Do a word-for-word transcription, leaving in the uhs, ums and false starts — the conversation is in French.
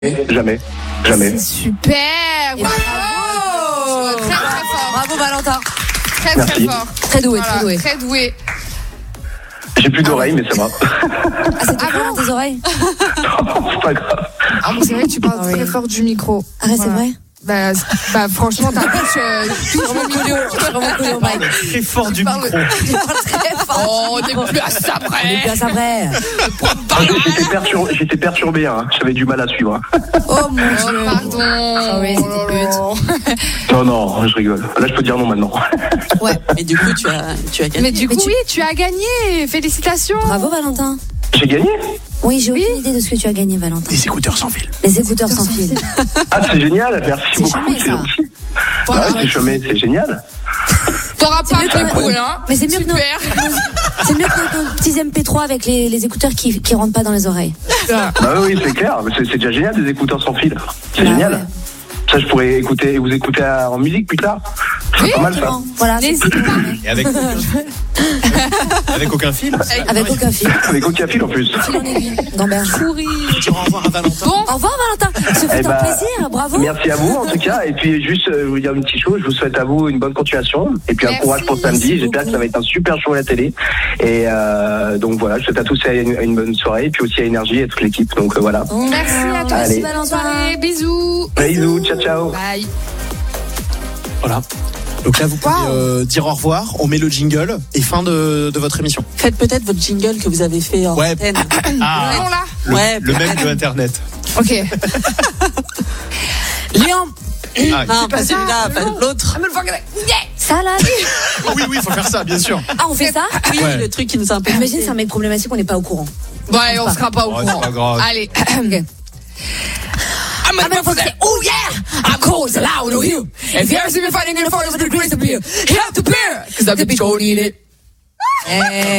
Jamais, jamais. C'est super, bravo. Bravo. Très très fort. Bravo Valentin. Très Merci. très fort. Très doué, Voilà, très doué. Très doué. J'ai plus d'oreilles, mais ça va. Ah, c'est tout Ah dans bon tes oreilles? C'est pas grave. Ah bon, c'est vrai que tu parles Ah oui. très fort du micro. Ah, c'est Voilà. vrai? Bah, bah franchement, ta bouche euh, touche mon micro. Vraiment collé au mic. Très fort du parles- micro. Tu parles très fort. Oh, on n'est plus à ça On est près. plus à ça près. J'étais perturbé, j'étais perturbé, hein. J'avais du mal à suivre. Oh mon Oh, dieu. pardon. Sorry, Oh là là. Non, non, je rigole. Là, je peux dire non maintenant. Ouais, et du coup, tu as, tu as gagné. Mais du coup, tu- oui, tu as gagné. Félicitations. Bravo Valentin. J'ai gagné? Oui, j'ai aucune idée de ce que tu as gagné Valentin. Des écouteurs sans fil. Les écouteurs sans fil. Ah, c'est génial, merci C'est beaucoup. chômé, C'est ça. gentil. Voilà. Ah ouais, c'est chômé, c'est génial. T'auras pas mieux de que- cool, hein. Mais c'est mieux que nos, Super. c'est mieux que nos petits M P trois avec les, les écouteurs qui, qui rentrent pas dans les oreilles. Bah oui, c'est clair. C'est, c'est déjà génial des écouteurs sans fil. C'est Bah génial. ouais. Ça, je pourrais écouter, vous écouter à- en musique plus tard. C'est Oui, pas mal ça. Exactement. Voilà. c'est- N'hésite pas. Et avec aucun, avec aucun fil. Avec aucun fil. Avec aucun fil en plus. Fil en aiguille. Gamberge. Pourri. Dire au revoir à Valentin. Bon, Au revoir Valentin. Ce fut Eh un bah, plaisir. Bravo. Merci à vous en tout cas. Et puis juste euh, vous dire une petite chose, je vous souhaite à vous une bonne continuation et puis un Merci, courage pour samedi. merci J'espère que beaucoup. ça va être un super show à la télé. Et euh, donc voilà, je souhaite à tous une, une bonne soirée et puis aussi à Énergie et à toute l'équipe. Donc euh, voilà. merci à toi. Allez. aussi, Bonne soirée. Bisous. Bisous, ciao ciao. Bye. Voilà. Donc là, vous pouvez Wow. euh, dire au revoir. On met le jingle et fin de, de votre émission. Faites peut-être votre jingle que vous avez fait en Ouais. antenne. Ah, Non, là. le, Ouais, le même peut-être. de Internet. Ok. Léon. Ah, Non, pas ça, celui-là, pas non. l'autre. Ça là. oui, oui, il faut faire ça, bien sûr. Ah, on fait ça? Oui, Ouais. le truc qui nous a un peu. Imagine, c'est un mec problématique, on n'est pas au courant. Ouais, on sera pas au Oh, c'est courant. pas grave. Allez. Ok. I'm gonna go say, oh yeah, I'm cold, loud, oh you. If you ever see me fighting in the forest with the grace of beer, you have to bear, cause I'm the bitch who need it. Eh.